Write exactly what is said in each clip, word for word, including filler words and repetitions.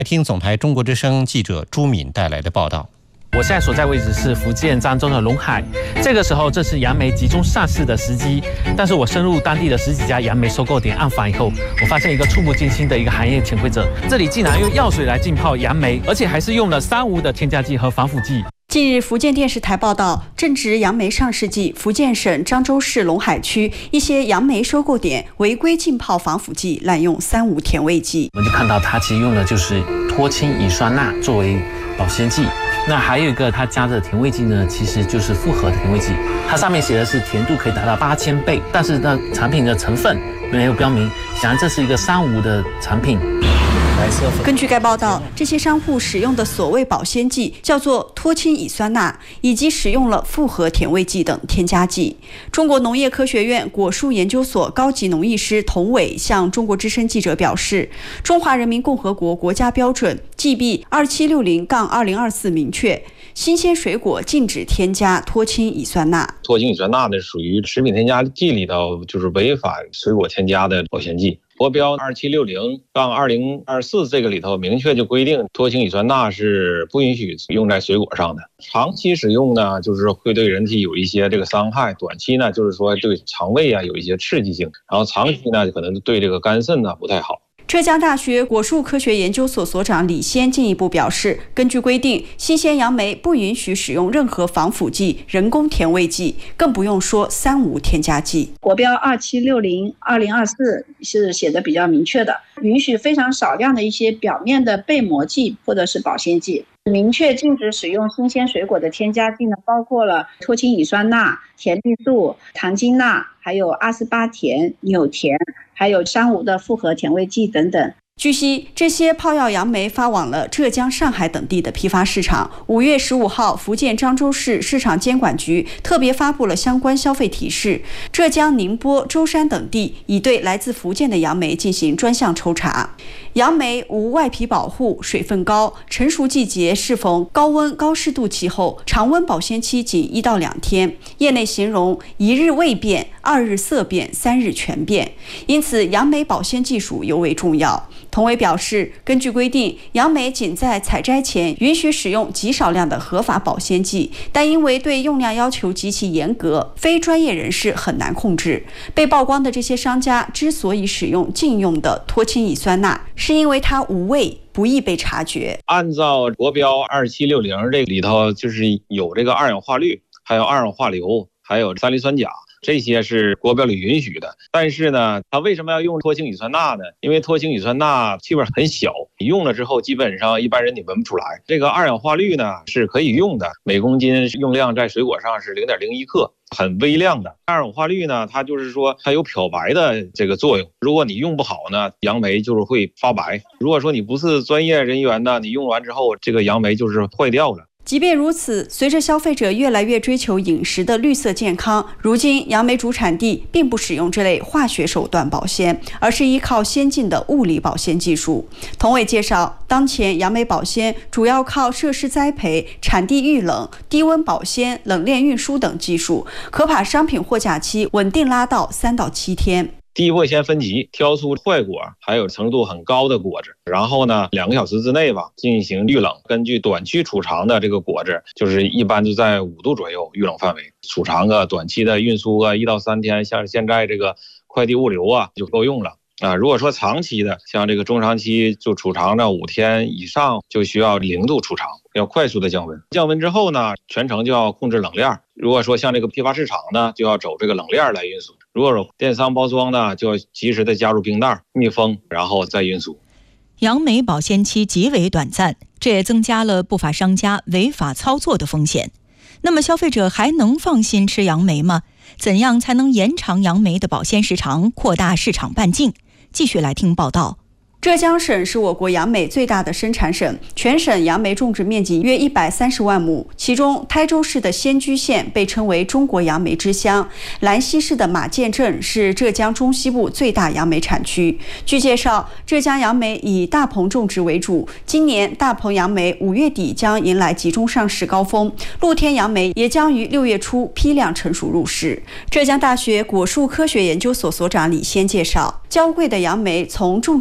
听总台中国之声记者朱敏带来的报道。 我现在所在位置是福建漳州的龙海，这个时候正是杨梅集中上市的时机。但是我深入当地的十几家杨梅收购点暗访以后，我发现一个触目惊心的一个行业潜规则：这里竟然用药水来浸泡杨梅，而且还是用了三无的添加剂和防腐剂。 近日，福建电视台报道，正值杨梅上市季，福建省漳州市龙海区一些杨梅收购点违规浸泡防腐剂，滥用三无甜味剂。 我们就看到它其实用的就是脱氢乙酸钠作为保鲜剂。那还有一个，它加的甜味剂呢，其实就是复合甜味剂，它上面写的是甜度可以达到八千倍，但是呢，产品的成分没有标明，显然这是一个三无的产品。 根据该报道，这些商户使用的所谓保鲜剂叫做脱氢乙酸钠，以及使用了复合甜味剂等添加剂。中国农业科学院果树研究所高级农艺师童伟向中国之声记者表示，中华人民共和国国家标准 G B 二七六零二零二四 明确，新鲜水果禁止添加脱氢乙酸钠。 脱氢乙酸钠呢，属于食品添加剂里头就是违反水果添加的保鲜剂。国标二七六零二零二四这个里头明确就规定，脱氢乙酸钠是不允许用在水果上的。长期使用呢，就是会对人体有一些这个伤害；短期呢，就是说对肠胃啊有一些刺激性，然后长期呢，可能对这个肝肾呢不太好。 浙江大学果树科学研究所所长李先进一步表示，根据规定，新鲜杨梅不允许使用任何防腐剂、人工甜味剂，更不用说三无添加剂。 国标二七六零二零二四是写的比较明确的，允许非常少量的一些表面的被膜剂或者是保鲜剂。明确禁止使用新鲜水果的添加剂呢，包括了脱氢乙酸钠、甜绿素、糖精钠，还有阿斯巴甜、纽甜，还有三无的复合甜味剂等等。 据悉，这些泡药杨梅发往了浙江、上海等地的批发市场。五月十五号，福建漳州市市场监管局特别发布了相关消费提示。浙江、宁波、舟山等地已对来自福建的杨梅进行专项抽查。杨梅无外皮保护，水分高，成熟季节适逢高温高湿度气候，常温保鲜期仅一到两天。业内形容一日未变，二日色变，三日全变。因此，杨梅保鲜技术尤为重要。童伟表示，根据规定，杨梅仅在采摘前允许使用极少量的合法保鲜剂，但因为对用量要求极其严格，非专业人士很难控制。被曝光的这些商家之所以使用禁用的脱氢乙酸钠，是因为它无味，不易被察觉。 按照国标二七六零这里头，就是有这个二氧化氯，还有二氧化硫，还有三氯酸钾。这些是国标里允许的，但是呢，它为什么要用脱氢乙酸钠呢？因为脱氢乙酸钠气味很小，你用了之后基本上一般人你闻不出来。这个二氧化氯呢是可以用的，每公斤用量在水果上是零点零一克，很微量的。二氧化氯呢，它就是说它有漂白的这个作用，如果你用不好呢，杨梅就是会发白。如果说你不是专业人员呢，你用完之后这个杨梅就是坏掉了。 即便如此，随着消费者越来越追求饮食的绿色健康，如今杨梅主产地并不使用这类化学手段保鲜，而是依靠先进的物理保鲜技术。童伟介绍，当前杨梅保鲜主要靠设施栽培、产地预冷、低温保鲜、冷链运输等技术，可把商品货架期稳定拉到三到七天。 第一步先分级，挑出坏果还有程度很高的果子，然后呢两个小时之内吧进行预冷。根据短期储藏的这个果子，就是一般就在五度左右预冷范围，储藏个短期的运输啊一到三天，像现在这个快递物流啊就够用了啊。如果说长期的，像这个中长期就储藏到五天以上，就需要零度储藏，要快速的降温。降温之后呢，全程就要控制冷链。如果说像这个批发市场呢，就要走这个冷链来运输。如果有电商包装呢，就要及时的加入冰袋密封，然后再运输。 杨梅保鲜期极为短暂，这也增加了不法商家违法操作的风险。那么消费者还能放心吃杨梅吗？怎样才能延长杨梅的保鲜时长，扩大市场半径？继续来听报道。 浙江省是我国杨梅最大的生产省，全省杨梅种植面积约一百三十万亩，其中台州市的仙居县被称为中国杨梅之乡，兰溪市的马涧镇是浙江中西部最大杨梅产区。据介绍，浙江杨梅以大棚种植为主，今年大棚杨梅五月底将迎来集中上市高峰，露天杨梅也将于六月初批量成熟入市。浙江大学果树科学研究所所长李先介绍，娇贵的杨梅从种植期间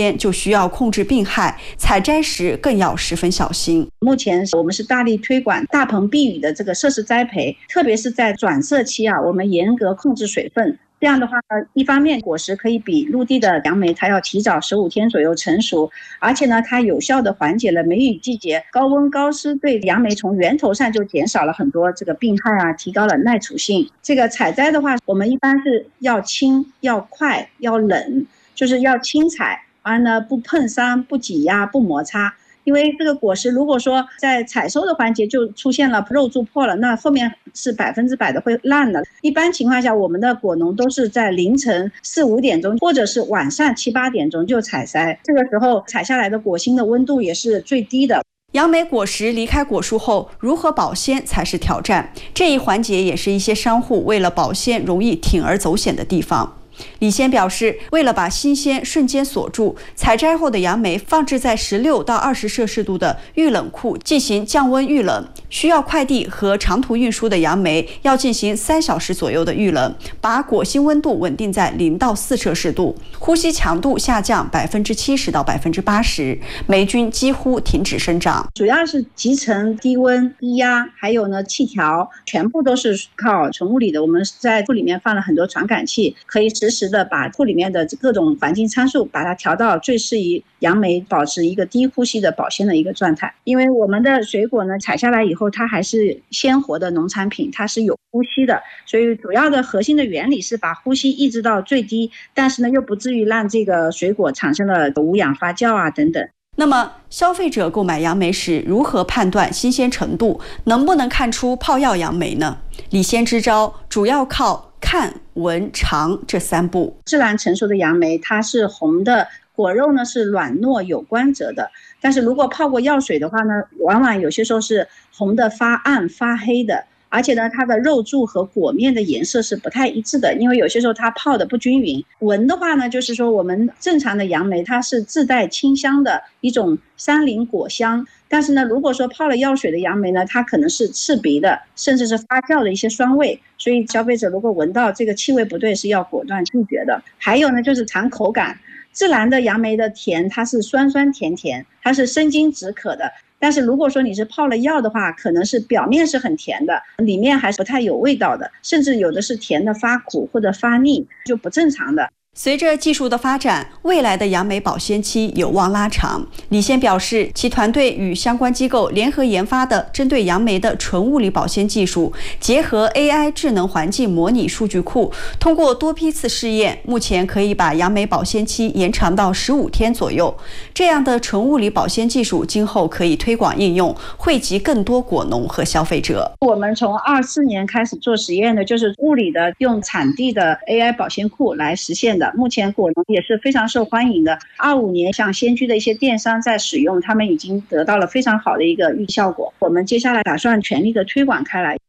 鲜，就需要控制病害，采摘时更要十分小心。 目前我们是大力推广大棚避雨的这个设施栽培，特别是在转色期啊，我们严格控制水分。这样的话呢，一方面果实可以比陆地的杨梅它要提早十五天左右成熟，而且呢，它有效的缓解了梅雨季节高温高湿对杨梅从源头上就减少了很多这个病害啊，提高了耐储性。这个采摘的话，我们一般是要轻、要快、要冷，就是要轻采，而呢不碰伤、不挤压、不摩擦。因为这个果实如果说在采收的环节就出现了肉柱破了，那后面是百分之百的会烂的。一般情况下，我们的果农都是在凌晨四五点钟，或者是晚上七八点钟就采摘，这个时候采下来的果心的温度也是最低的。 杨梅果实离开果树后，如何保鲜才是挑战。这一环节也是一些商户为了保鲜容易铤而走险的地方。李先表示，为了把新鲜瞬间锁住，采摘后的杨梅放置在十六到二十摄氏度的预冷库进行降温预冷。需要快递和长途运输的杨梅要进行三小时左右的预冷，把果心温度稳定在零到四摄氏度，呼吸强度下降百分之七十到百分之八十，霉菌几乎停止生长。 主要是集成、低温、低压，还有呢气调，全部都是靠纯物理的。我们在库里面放了很多传感器，可以实时的把库里面的各种环境参数把它调到最适宜杨梅保持一个低呼吸的保鲜的一个状态。因为我们的水果呢采下来以后，它还是鲜活的农产品，它是有呼吸的，所以主要的核心的原理是把呼吸抑制到最低，但是呢又不至于让这个水果产生了无氧发酵啊等等。 那么消费者购买杨梅时如何判断新鲜程度，能不能看出泡药杨梅呢？李先支招主要靠看、闻、尝这三步。 自然成熟的杨梅它是红的，果肉呢是软糯有光泽的，但是如果泡过药水的话呢，往往有些时候是红的发暗发黑的，而且呢它的肉柱和果面的颜色是不太一致的，因为有些时候它泡的不均匀。闻的话呢，就是说我们正常的杨梅它是自带清香的一种山林果香，但是呢如果说泡了药水的杨梅呢，它可能是刺鼻的，甚至是发酵的一些酸味，所以消费者如果闻到这个气味不对是要果断拒绝的。还有呢就是尝口感，自然的杨梅的甜它是酸酸甜甜，它是生津止渴的，但是如果说你是泡了药的话，可能是表面是很甜的，里面还是不太有味道的，甚至有的是甜的发苦或者发腻，就不正常的。 随着技术的发展，未来的杨梅保鲜期有望拉长。李先表示，其团队与相关机构联合研发的针对杨梅的纯物理保鲜技术，结合 A I 智能环境模拟数据库，通过多批次试验，目前可以把杨梅保鲜期延长到十五天左右。这样的纯物理保鲜技术今后可以推广应用，惠及更多果农和消费者。 我们从二四年开始做实验的，就是物理的用产地的 A I 保鲜库来实现的。目前果农也是非常受欢迎的。二五年像仙居的一些电商在使用，他们已经得到了非常好的一个预效果。我们接下来打算全力的推广开来。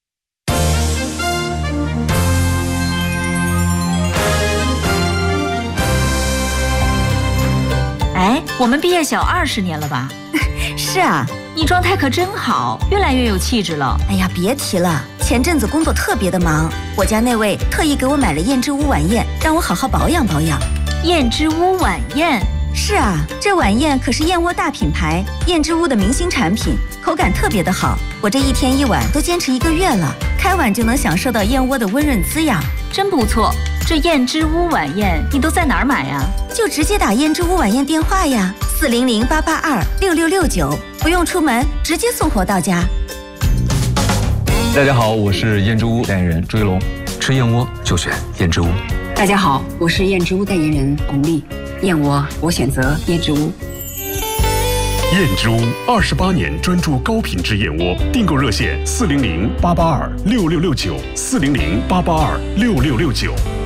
哎，我们毕业小二十年了吧？ 是啊， 你状态可真好，越来越有气质了。 哎呀，别提了，前阵子工作特别的忙，我家那位特意给我买了燕之屋晚宴，让我好好保养保养。 燕之屋晚宴？ 是啊，这晚宴可是燕窝大品牌燕之屋的明星产品，口感特别的好。我这一天一碗都坚持一个月了，开碗就能享受到燕窝的温润滋养， 真不错。这燕之屋晚宴你都在哪儿买呀？ 就直接打燕之屋晚宴电话呀，四零零八八二六六六九，不用出门，直接送货到家。 大家好，我是燕之屋代言人朱一龙，吃燕窝就选燕之屋。 大家好，我是燕之屋代言人巩俐，燕窝我选择燕之屋。 燕之屋二十八年专注高品质燕窝，订购热线四零零八八二六六六九，四零零八八二六六六九。